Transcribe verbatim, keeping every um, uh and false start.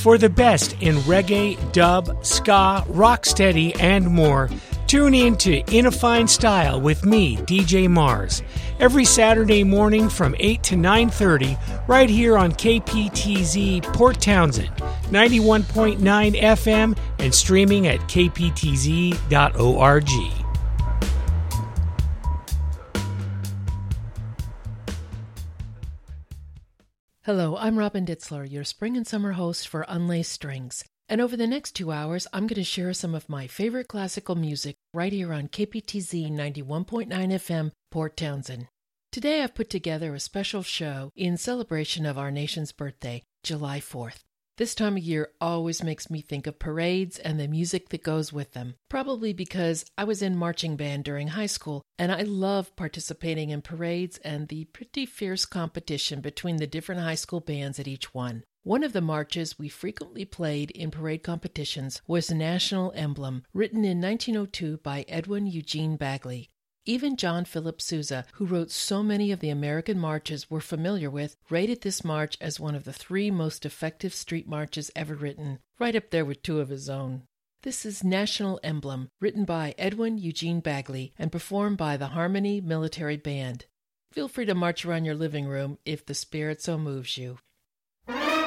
For the best in reggae, dub, ska, rocksteady, and more, tune in to In a Fine Style with me, D J Mars, every Saturday morning from eight to nine thirty, right here on K P T Z Port Townsend, ninety-one point nine F M, and streaming at k p t z dot org. Hello, I'm Robin Ditzler, your spring and summer host for Unlaced Strings. And over the next two hours, I'm going to share some of my favorite classical music right here on K P T Z ninety-one point nine F M, Port Townsend. Today I've put together a special show in celebration of our nation's birthday, July fourth. This time of year always makes me think of parades and the music that goes with them, probably because I was in marching band during high school, and I love participating in parades and the pretty fierce competition between the different high school bands at each one. One of the marches we frequently played in parade competitions was National Emblem, written in nineteen oh two by Edwin Eugene Bagley. Even John Philip Sousa, who wrote so many of the American marches we're familiar with, rated this march as one of the three most effective street marches ever written, right up there with two of his own. This is National Emblem, written by Edwin Eugene Bagley and performed by the Harmony Military Band. Feel free to march around your living room if the spirit so moves you.